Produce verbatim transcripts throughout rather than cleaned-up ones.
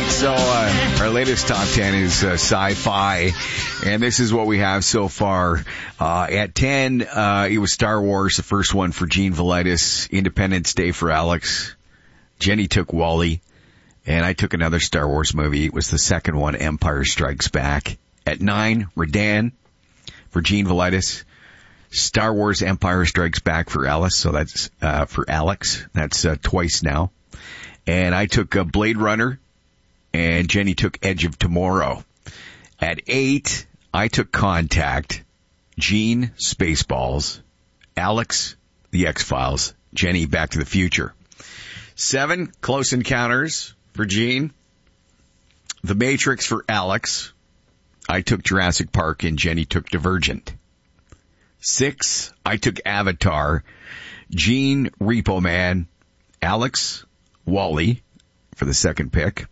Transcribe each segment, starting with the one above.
right, so uh, our latest top ten is uh, sci-fi, and this is what we have so far. Uh, at ten, uh, it was Star Wars, the first one for Gene Velitis, Independence Day for Alex. Jenny took Wall-E, and I took another Star Wars movie. It was the second one, Empire Strikes Back. At nine, Redan for Gene Velitis. Star Wars Empire Strikes Back for Alice, so that's uh, for Alex. That's uh, twice now. And I took uh, Blade Runner, and Jenny took Edge of Tomorrow. At eight, I took Contact, Gene, Spaceballs, Alex, The X-Files, Jenny, Back to the Future. Seven, Close Encounters for Gene, The Matrix for Alex. I took Jurassic Park, and Jenny took Divergent. Six, I took Avatar, Gene, Repo Man, Alex, Wall-E for the second pick,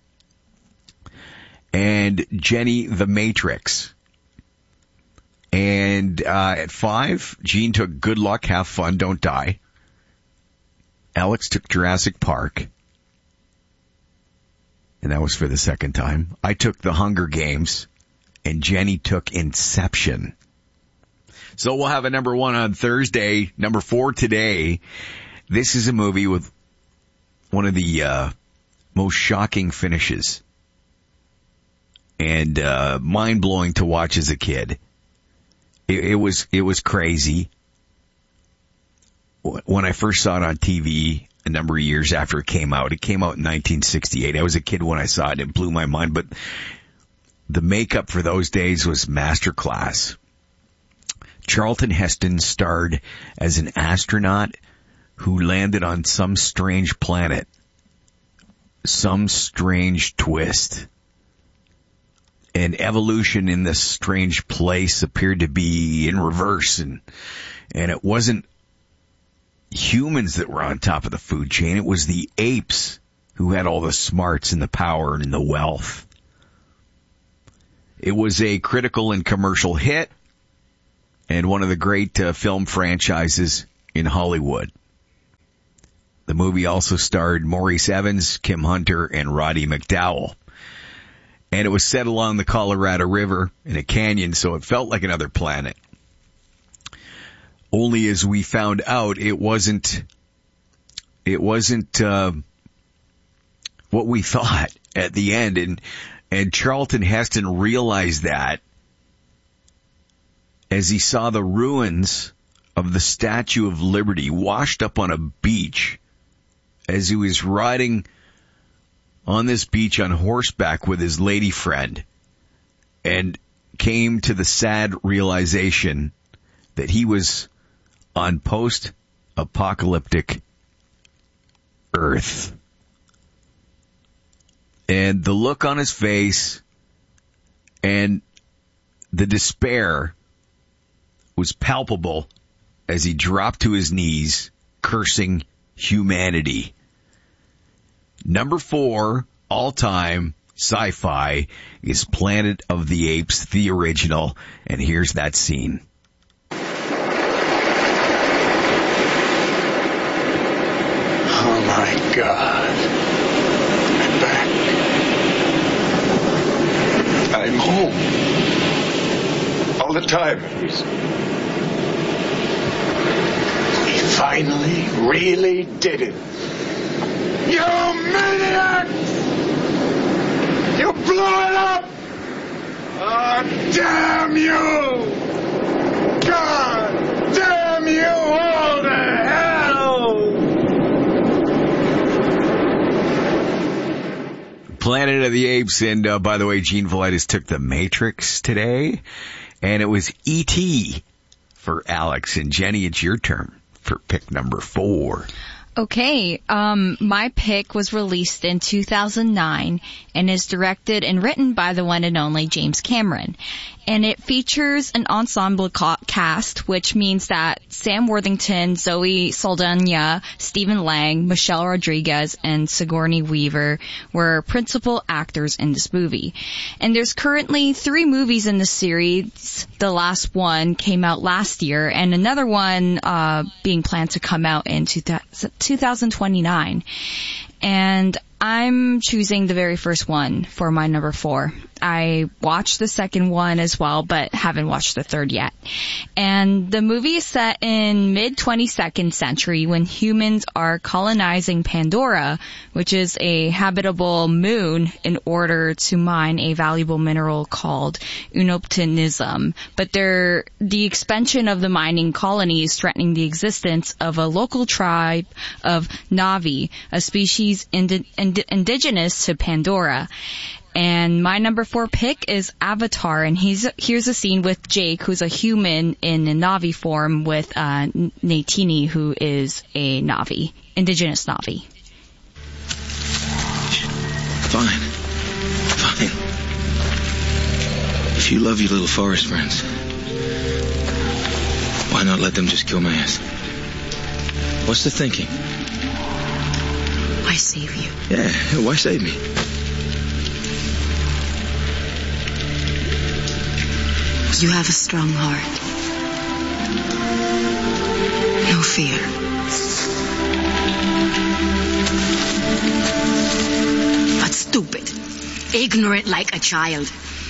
and Jenny, The Matrix. And uh, at five, Gene took Good Luck, Have Fun, Don't Die. Alex took Jurassic Park, and that was for the second time. I took The Hunger Games, and Jenny took Inception. So we'll have a number one on Thursday, number four today. This is a movie with one of the uh, most shocking finishes and uh, mind-blowing to watch as a kid. It, it was it was crazy. When I first saw it on T V a number of years after it came out, it came out in nineteen sixty-eight. I was a kid when I saw it. It blew my mind. But the makeup for those days was masterclass. Charlton Heston starred as an astronaut who landed on some strange planet, some strange twist. And evolution in this strange place appeared to be in reverse, and and it wasn't humans that were on top of the food chain. It was the apes who had all the smarts and the power and the wealth. It was a critical and commercial hit, and one of the great uh, film franchises in Hollywood. The movie also starred Maurice Evans, Kim Hunter, and Roddy McDowall. And it was set along the Colorado River in a canyon, so it felt like another planet. Only as we found out, it wasn't, it wasn't, uh, what we thought at the end. And, and Charlton Heston realized that as he saw the ruins of the Statue of Liberty washed up on a beach as he was riding on this beach on horseback with his lady friend, and came to the sad realization that he was on post-apocalyptic Earth. And the look on his face and the despair was palpable as he dropped to his knees, cursing humanity. Number four, all-time sci-fi, is Planet of the Apes, the original, and here's that scene. Oh my God. I'm back. I'm home. All the time. We finally really did it. You maniacs! You blew it up! Oh, damn you! God damn you all to hell! Planet of the Apes, and uh, by the way, Gene Velitis took The Matrix today, and it was E T for Alex. And Jenny, it's your turn for pick number four. Okay, um, my pick was released in two thousand nine and is directed and written by the one and only James Cameron. And it features an ensemble ca- cast, which means that Sam Worthington, Zoe Saldana, Stephen Lang, Michelle Rodriguez, and Sigourney Weaver were principal actors in this movie. And there's currently three movies in the series. The last one came out last year, and another one uh being planned to come out in two thousand twenty-nine. And I'm choosing the very first one for my number four. I watched the second one as well, but haven't watched the third yet. And the movie is set in mid twenty-second century when humans are colonizing Pandora, which is a habitable moon, in order to mine a valuable mineral called unobtainium. But they're, the expansion of the mining colony is threatening the existence of a local tribe of Na'vi, a species indi- ind- indigenous to Pandora. And my number four pick is Avatar, and he's, here's a scene with Jake, who's a human in a Na'vi form, with uh, Neytiri, who is a Na'vi, indigenous Na'vi. Fine. Fine. If you love your little forest friends, why not let them just kill my ass? What's the thinking? Why save you? Yeah, why save me? You have a strong heart. No fear. But stupid. Ignorant like a child.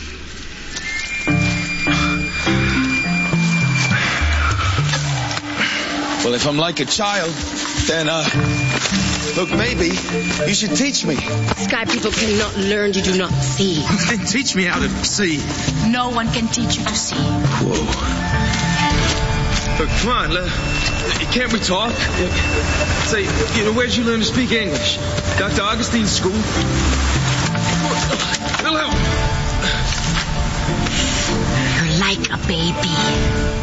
Well, if I'm like a child, then, uh... look, maybe you should teach me. Sky people cannot learn to do not see. Then teach me how to see. No one can teach you to see. Whoa. Look, come on, let, can't we talk? Say, you know, where'd you learn to speak English? Doctor Augustine's school? Wilhelm! You're like a baby.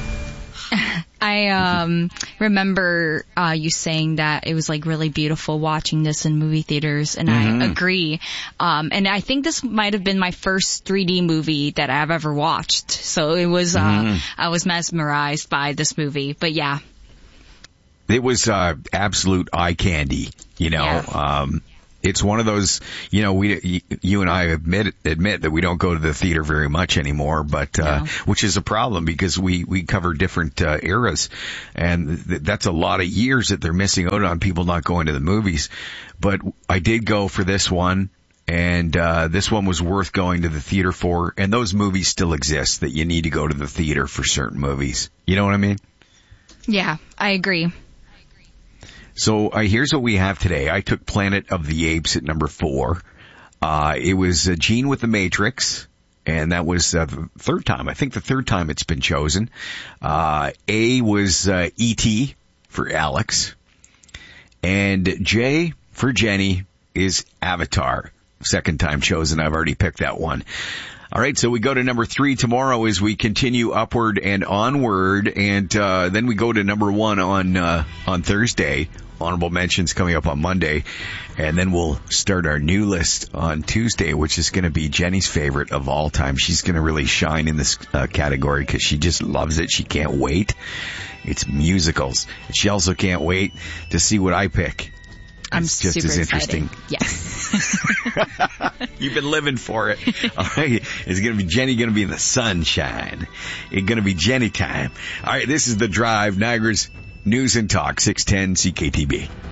I um remember uh you saying that it was like really beautiful watching this in movie theaters, and mm-hmm. I agree. Um and I think this might have been my first three D movie that I've ever watched. So it was uh mm-hmm. I was mesmerized by this movie. But yeah. It was uh absolute eye candy, you know. Yeah. Um It's one of those, you know, we, you and I admit, admit that we don't go to the theater very much anymore, but, uh, no. which is a problem because we, we cover different, uh, eras, and th- that's a lot of years that they're missing out on, people not going to the movies. But I did go for this one, and, uh, this one was worth going to the theater for, and those movies still exist that you need to go to the theater for certain movies. You know what I mean? Yeah, I agree. So uh, here's what we have today. I took Planet of the Apes at number four. Uh, it was uh, Gene with the Matrix, and that was uh, the third time. I think the third time it's been chosen. Uh, A was uh, E T for Alex. And J for Jenny is Avatar. Second time chosen. I've already picked that one. All right, so we go to number three tomorrow as we continue upward and onward, and uh, then we go to number one on uh, on Thursday. Honorable mentions coming up on Monday, and then we'll start our new list on Tuesday, which is going to be Jenny's favorite of all time. She's going to really shine in this uh, category because she just loves it. She can't wait. It's musicals. She also can't wait to see what I pick. I'm it's just super as interesting. Excited. Yes. You've been living for it. All right. It's going to be Jenny going to be in the sunshine. It's going to be Jenny time. All right. This is The Drive, Niagara's News and Talk, six ten C K T B.